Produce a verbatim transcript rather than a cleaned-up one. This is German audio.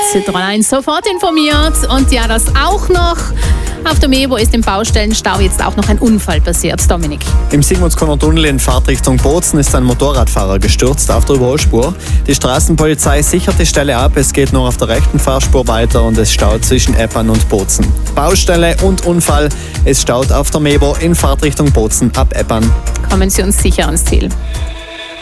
Citroën eins sofort informiert. Und ja, das auch noch. Auf der Mebo ist im Baustellenstau jetzt auch noch ein Unfall passiert. Dominik. Im Sigmundskonner Tunnel in Fahrtrichtung Bozen ist ein Motorradfahrer gestürzt auf der Überholspur. Die Straßenpolizei sichert die Stelle ab. Es geht nur auf der rechten Fahrspur weiter und es staut zwischen Eppern und Bozen. Baustelle und Unfall. Es staut auf der Mebo in Fahrtrichtung Bozen ab Eppern. Kommen Sie uns sicher ans Ziel.